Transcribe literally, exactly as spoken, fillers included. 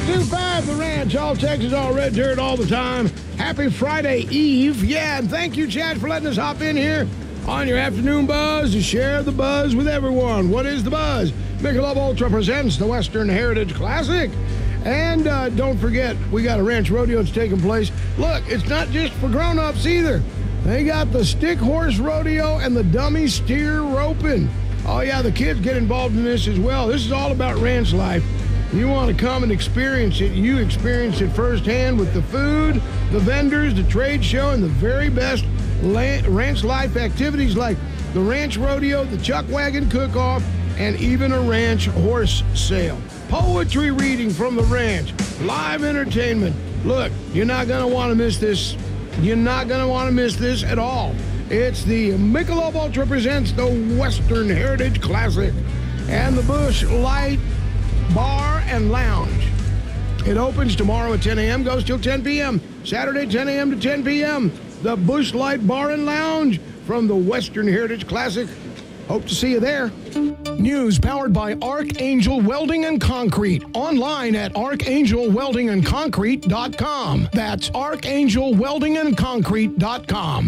two five The Ranch, all Texas, all red dirt, all the time. Happy Friday Eve. Yeah, and thank you, Chad, for letting us hop in here on your afternoon buzz to share the buzz with everyone. What is the buzz? Michelob Ultra presents the Western Heritage Classic. And uh, don't forget, we got a ranch rodeo that's taking place. Look, it's not just for grown-ups either. They got the stick horse rodeo and the dummy steer roping. Oh, yeah, the kids get involved in this as well. This is all about ranch life. You want to come and experience it. You experience it firsthand with the food, the vendors, the trade show, and the very best la- ranch life activities like the ranch rodeo, the chuck wagon cook-off, and even a ranch horse sale. Poetry reading from the ranch, live entertainment. Look, you're not going to want to miss this. You're not going to want to miss this at all. It's the Michelob Ultra presents the Western Heritage Classic and the Busch Light Bar and Lounge. It opens tomorrow at ten a.m., goes till ten p.m. Saturday, ten a.m. to ten p.m. The Busch Light Bar and Lounge from the Western Heritage Classic. Hope to see you there. News powered by Archangel Welding and Concrete. Online at archangel welding and concrete dot com. That's archangel welding and concrete dot com.